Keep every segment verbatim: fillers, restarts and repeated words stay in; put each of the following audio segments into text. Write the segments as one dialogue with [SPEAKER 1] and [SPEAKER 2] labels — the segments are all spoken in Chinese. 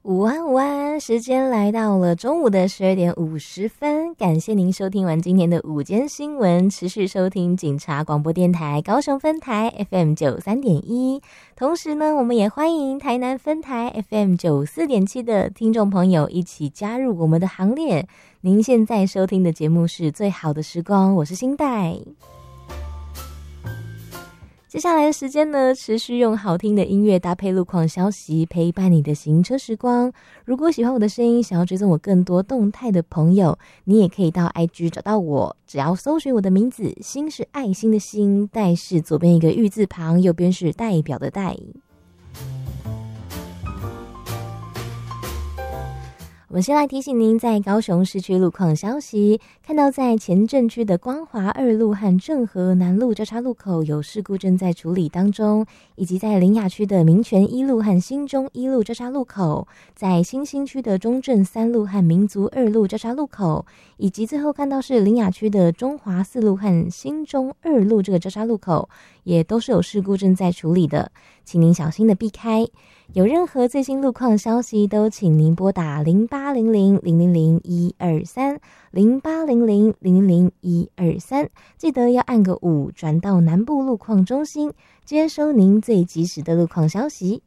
[SPEAKER 1] 午安午安，时间来到了中午的十二点五十分，感谢您收听完今天的午间新闻，持续收听警察广播电台高雄分台 F M 九三点一，同时呢，我们也欢迎台南分台 F M 九四点七的听众朋友一起加入我们的行列。您现在收听的节目是最好的时光，我是新代。接下来的时间呢，持续用好听的音乐搭配路况消息陪伴你的行车时光。如果喜欢我的声音，想要追踪我更多动态的朋友，你也可以到 I G 找到我，只要搜寻我的名字，心是爱心的心，代是左边一个玉字旁，右边是代表的代。我们先来提醒您，在高雄市区路况消息，看到在前镇区的光华二路和正和南路交叉路口有事故正在处理当中，以及在苓雅区的民权一路和新中一路交叉路口，在新兴区的中正三路和民族二路交叉路口，以及最后看到是苓雅区的中华四路和新中二路这个交叉路口，也都是有事故正在处理的，请您小心的避开。有任何最新路况消息，都请您拨打零八零零零零零一二三零八零零零零零一二三，记得要按个五转到南部路况中心，接收您最及时的路况消息。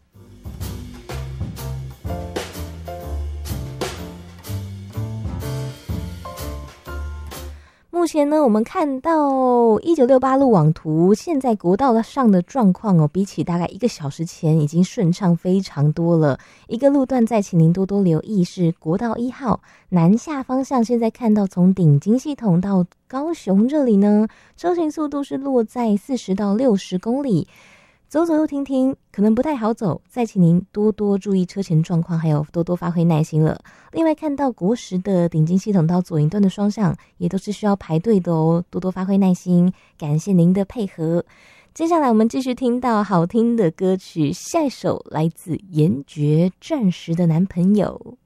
[SPEAKER 1] 目前呢，我们看到一九六八路网图，现在国道上的状况哦，比起大概一个小时前已经顺畅非常多了。一个路段再请您多多留意，是国道一号南下方向，现在看到从顶金系统到高雄这里呢，车行速度是落在四十到六十公里。走走又停停，可能不太好走，再请您多多注意车前状况，还有多多发挥耐心了。另外看到国十的顶金系统到左营段的双向也都是需要排队的哦，多多发挥耐心，感谢您的配合。接下来我们继续听到好听的歌曲，下一首来自严爵暂时的男朋友。